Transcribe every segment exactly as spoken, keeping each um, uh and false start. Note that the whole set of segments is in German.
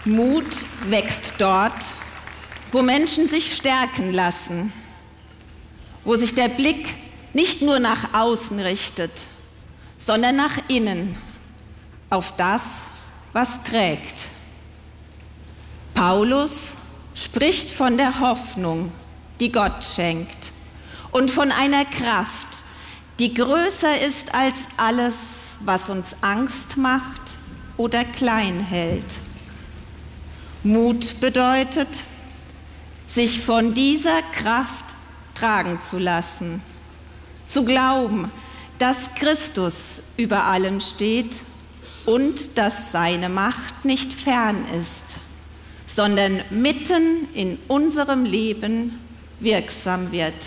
Mut wächst dort, wo Menschen sich stärken lassen, wo sich der Blick nicht nur nach außen richtet, sondern nach innen, auf das, was trägt. Paulus spricht von der Hoffnung, die Gott schenkt, und von einer Kraft, die größer ist als alles, was uns Angst macht oder klein hält. Mut bedeutet, sich von dieser Kraft tragen zu lassen, zu glauben, dass Christus über allem steht und dass seine Macht nicht fern ist, sondern mitten in unserem Leben wirksam wird.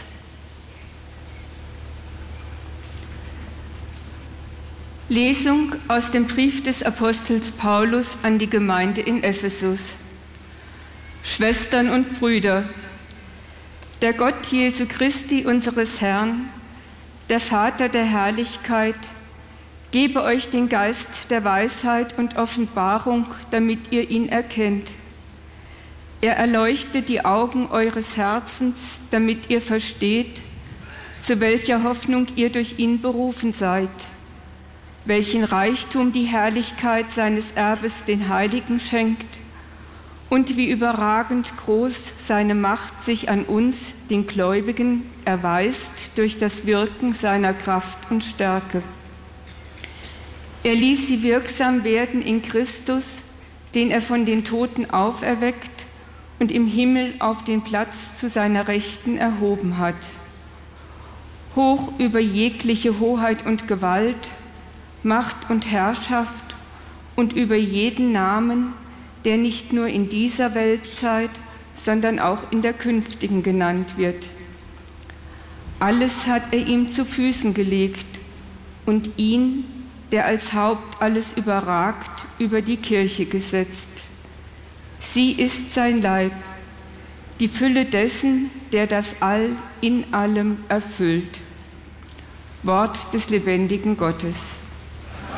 Lesung aus dem Brief des Apostels Paulus an die Gemeinde in Ephesus. Schwestern und Brüder, der Gott Jesu Christi, unseres Herrn, der Vater der Herrlichkeit, gebe euch den Geist der Weisheit und Offenbarung, damit ihr ihn erkennt. Er erleuchte die Augen eures Herzens, damit ihr versteht, zu welcher Hoffnung ihr durch ihn berufen seid, welchen Reichtum die Herrlichkeit seines Erbes den Heiligen schenkt und wie überragend groß seine Macht sich an uns, den Gläubigen, erweist durch das Wirken seiner Kraft und Stärke. Er ließ sie wirksam werden in Christus, den er von den Toten auferweckt und im Himmel auf den Platz zu seiner Rechten erhoben hat. Hoch über jegliche Hoheit und Gewalt, Macht und Herrschaft und über jeden Namen, der nicht nur in dieser Weltzeit, sondern auch in der künftigen genannt wird. Alles hat er ihm zu Füßen gelegt und ihn, der als Haupt alles überragt, über die Kirche gesetzt. Sie ist sein Leib, die Fülle dessen, der das All in allem erfüllt. Wort des lebendigen Gottes.